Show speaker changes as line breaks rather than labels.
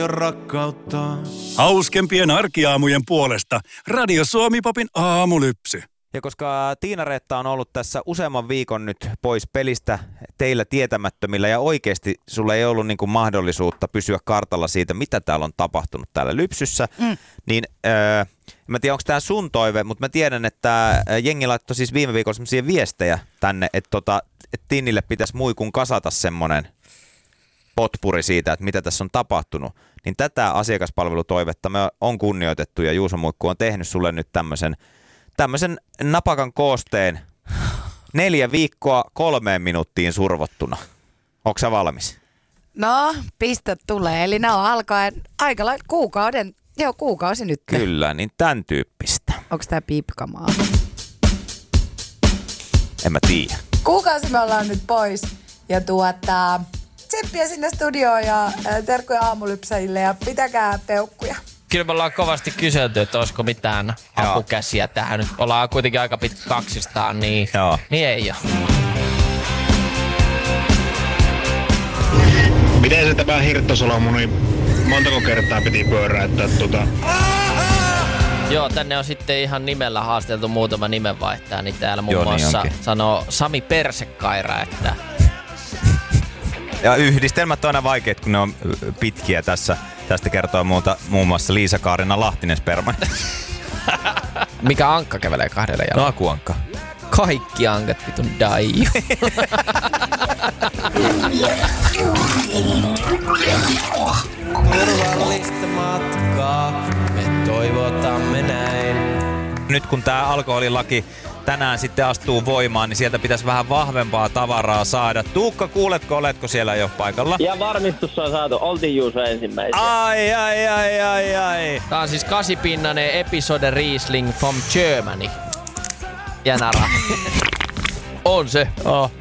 rakkautta.
Hauskempien arkiaamujen puolesta Radio Suomi-popin aamulypsy.
Ja koska Tiina-Reetta on ollut tässä useamman viikon nyt pois pelistä teillä tietämättömillä ja oikeasti sulla ei ollut niinku mahdollisuutta pysyä kartalla siitä, mitä täällä on tapahtunut täällä lypsyssä, niin mä tiedän, onko tämä sun toive, mutta mä tiedän, että jengi laittoi siis viime viikolla semmoisia viestejä tänne, että Tinnille pitäisi muikun kasata semmoinen potpuri siitä, että mitä tässä on tapahtunut. Niin tätä asiakaspalvelutoivetta me on kunnioitettu ja Juuso Muikku on tehnyt sulle nyt tämmöisen napakan koosteen 4 viikkoa 3 minuuttiin survottuna. Onko sä valmis?
No, pistä tulee. Eli ne on alkaen aika kuukausi nyt.
Kyllä, niin tämän tyyppistä.
Onko tää piipkamaa?
En mä tiedä.
Kuukausi me ollaan nyt pois ja tseppiä sinne studioon ja terkkuja aamulypsäjille ja pitäkää peukkuja.
Kyllä me ollaan kovasti kyselty, että olisiko mitään apukäsiä tähän. Nyt ollaan kuitenkin aika pitkä kaksistaan, niin ei ole.
Miten se tämä Hirttosalomu, niin montako kertaa piti pyöräyttää
Joo, tänne on sitten ihan nimellä haasteltu muutama nimenvaihtaja, niin täällä muun muassa sanoo Sami Persekaira, että...
Ja yhdistelmät on aina vaikeat, kun ne on pitkiä tässä. Tästä kertoo muun muassa Liisa-Kaarina Lahtinen-Sperman.
Mikä ankka kävelee 2 jalalla?
No akuankka.
Kaikki ankat vitun daiju. Turvallista matkaa, me toivotamme näin.
Nyt kun tää alkoholilaki tänään sitten astuu voimaan, niin sieltä pitäisi vähän vahvempaa tavaraa saada. Tuukka, kuuletko, oletko siellä jo paikalla?
Ja varmistus on saatu. Oltiin Juuso ensimmäisiä.
Ai.
Tää on siis 8-pinnanen episode Riesling from Germany. Ja nara. On se.